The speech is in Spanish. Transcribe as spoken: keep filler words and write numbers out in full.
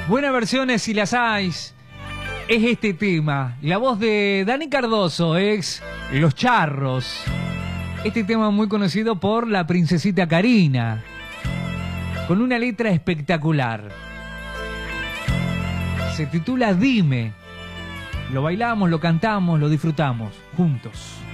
Buenas versiones si las hay. Es este tema. La voz de Dani Cardoso, ex Los Charros. Este tema muy conocido por la princesita Karina. Con una letra espectacular. Se titula Dime. Lo bailamos, lo cantamos, lo disfrutamos juntos.